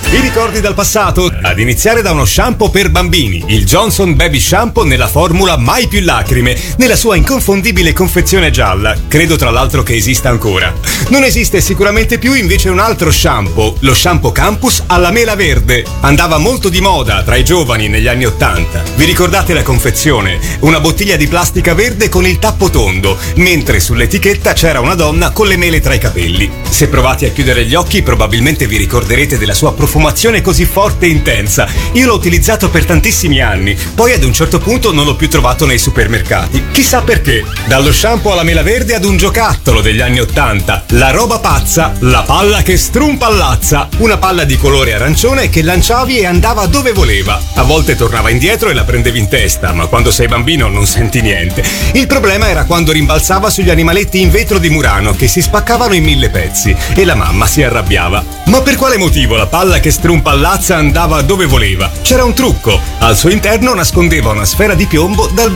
I ricordi dal passato, ad iniziare da uno shampoo per bambini, il Johnson Baby Shampoo nella formula mai più lacrime, nella sua inconfondibile confezione gialla. Credo tra l'altro che esista ancora. Non esiste sicuramente più invece un altro shampoo, lo shampoo Campus alla mela verde. Andava molto di moda tra i giovani negli anni '80. Vi ricordate la confezione? Una bottiglia di plastica verde con il tappo tondo, mentre sull'etichetta c'era una donna con le mele tra i capelli. Se provate a chiudere gli occhi probabilmente vi ricorderete della sua profumazione così forte e intensa. Io l'ho utilizzato per tantissimi anni, poi ad un certo punto non l'ho più trovato nei supermercati. Chissà perché. Dallo shampoo alla mela verde ad un giocattolo degli anni '80, la roba pazza, la palla che strumpallazza, una palla di colore arancione che lanciavi e andava dove voleva. A volte tornava indietro e la prendevi in testa, ma quando sei bambino non senti niente. Il problema era quando rimbalzava sugli animaletti in vetro di Murano che si spaccavano in 1000 pezzi e la mamma si arrabbiava. Ma per quale motivo la palla che strumpallazza andava dove voleva? C'era un trucco. Al suo interno nascondeva una sfera di piombo dal